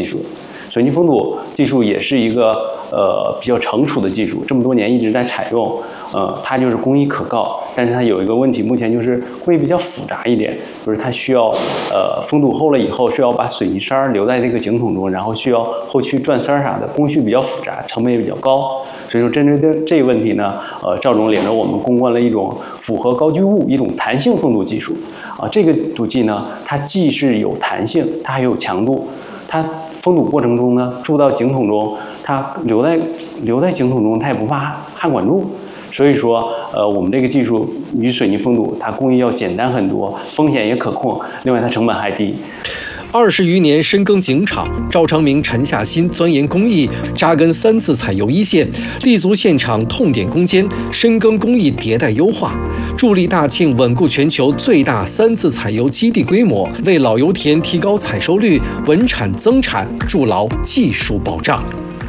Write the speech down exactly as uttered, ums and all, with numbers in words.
技术。水泥封堵技术也是一个呃比较成熟的技术，这么多年一直在采用。呃，它就是工艺可靠，但是它有一个问题，目前就是工艺比较复杂一点，就是它需要呃封堵厚了以后是要把水泥塞儿留在这个井筒中，然后需要后期转塞儿啥的，工序比较复杂，成本也比较高。所以说针对这这个问题呢，呃，赵总领着我们攻关了一种复合高聚物、一种弹性封堵技术。啊、呃，这个堵剂呢，它既是有弹性，它还有强度，它封堵过程中呢，注到井筒中，它留在留在井筒中，它也不怕焊管住。所以说，呃，我们这个技术与水泥封堵，它工艺要简单很多，风险也可控，另外它成本还低。 二十余年深耕井场，赵长明沉下心钻研工艺，扎根三次采油一线，立足现场痛点攻坚，深耕工艺迭代优化，助力大庆稳固全球最大三次采油基地规模，为老油田提高采收率、稳产增产筑牢技术保障。